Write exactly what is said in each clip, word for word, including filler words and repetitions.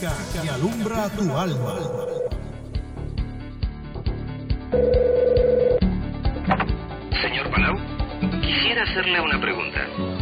que alumbra tu alma. Señor Palau, quisiera hacerle una pregunta.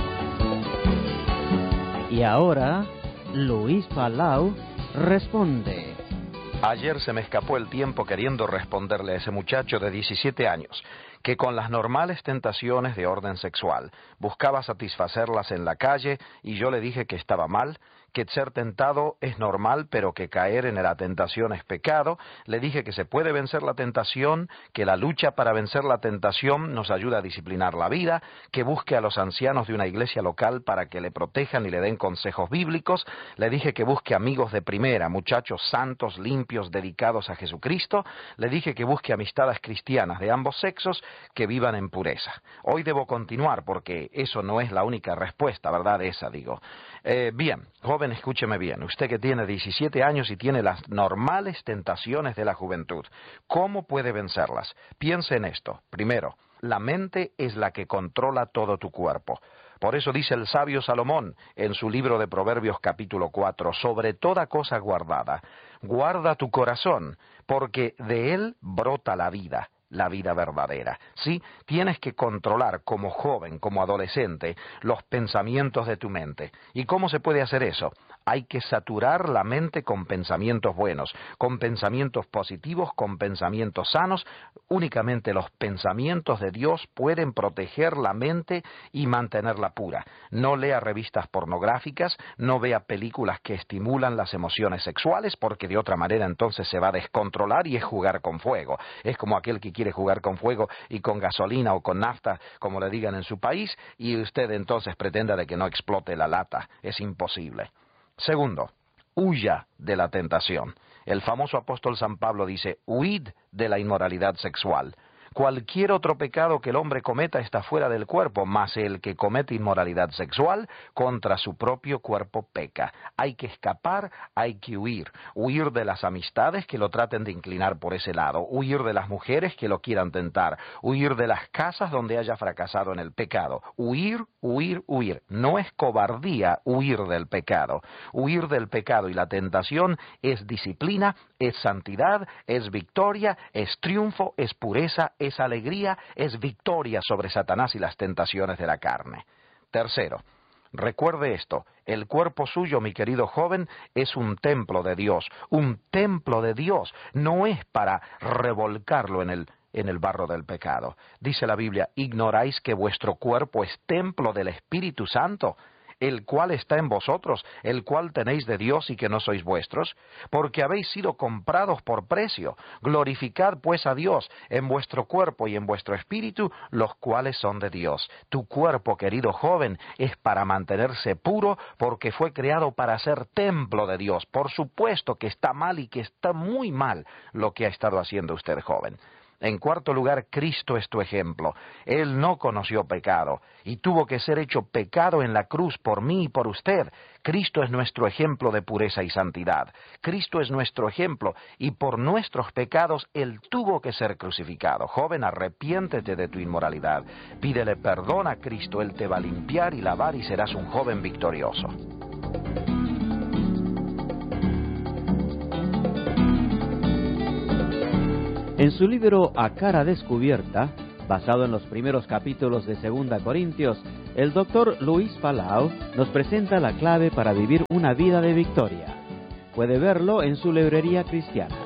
Y ahora, Luis Palau responde. Ayer se me escapó el tiempo queriendo responderle a ese muchacho de diecisiete años, que con las normales tentaciones de orden sexual buscaba satisfacerlas en la calle, y yo le dije que estaba mal, que ser tentado es normal, pero que caer en la tentación es pecado. Le dije que se puede vencer la tentación, que la lucha para vencer la tentación nos ayuda a disciplinar la vida, que busque a los ancianos de una iglesia local para que le protejan y le den consejos bíblicos. Le dije que busque amigos de primera, muchachos santos, limpios, dedicados a Jesucristo. Le dije que busque amistades cristianas de ambos sexos que vivan en pureza. Hoy debo continuar porque eso no es la única respuesta, ¿verdad? Esa, digo. Eh, bien, joven, escúcheme bien. Usted que tiene diecisiete años y tiene las normales tentaciones de la juventud, ¿cómo puede vencerlas? Piense en esto. Primero, la mente es la que controla todo tu cuerpo. Por eso dice el sabio Salomón en su libro de Proverbios capítulo cuatro, sobre toda cosa guardada, guarda tu corazón, porque de él brota la vida. La vida verdadera. Sí, tienes que controlar como joven, como adolescente, los pensamientos de tu mente. ¿Y cómo se puede hacer eso? Hay que saturar la mente con pensamientos buenos, con pensamientos positivos, con pensamientos sanos. Únicamente los pensamientos de Dios pueden proteger la mente y mantenerla pura. No lea revistas pornográficas, no vea películas que estimulan las emociones sexuales, porque de otra manera entonces se va a descontrolar y es jugar con fuego. Es como aquel que quiere jugar con fuego y con gasolina o con nafta, como le digan en su país, y usted entonces pretenda de que no explote la lata. Es imposible. Segundo, huya de la tentación. El famoso apóstol San Pablo dice, huid de la inmoralidad sexual. Cualquier otro pecado que el hombre cometa está fuera del cuerpo, mas el que comete inmoralidad sexual contra su propio cuerpo peca. Hay que escapar, hay que huir. Huir de las amistades que lo traten de inclinar por ese lado. Huir de las mujeres que lo quieran tentar. Huir de las casas donde haya fracasado en el pecado. Huir, huir, huir. No es cobardía huir del pecado. Huir del pecado y la tentación es disciplina, es santidad, es victoria, es triunfo, es pureza, es alegría, es victoria sobre Satanás y las tentaciones de la carne. Tercero, recuerde esto, el cuerpo suyo, mi querido joven, es un templo de Dios, un templo de Dios, no es para revolcarlo en el, en el barro del pecado. Dice la Biblia, ¿ignoráis que vuestro cuerpo es templo del Espíritu Santo, el cual está en vosotros, el cual tenéis de Dios y que no sois vuestros? Porque habéis sido comprados por precio. Glorificad pues a Dios en vuestro cuerpo y en vuestro espíritu, los cuales son de Dios. Tu cuerpo, querido joven, es para mantenerse puro, porque fue creado para ser templo de Dios. Por supuesto que está mal y que está muy mal lo que ha estado haciendo usted, joven. En cuarto lugar, Cristo es tu ejemplo. Él no conoció pecado y tuvo que ser hecho pecado en la cruz por mí y por usted. Cristo es nuestro ejemplo de pureza y santidad. Cristo es nuestro ejemplo y por nuestros pecados Él tuvo que ser crucificado. Joven, arrepiéntete de tu inmoralidad. Pídele perdón a Cristo, Él te va a limpiar y lavar y serás un joven victorioso. En su libro A Cara Descubierta, basado en los primeros capítulos de Segunda Corintios, el doctor Luis Palau nos presenta la clave para vivir una vida de victoria. Puede verlo en su librería cristiana.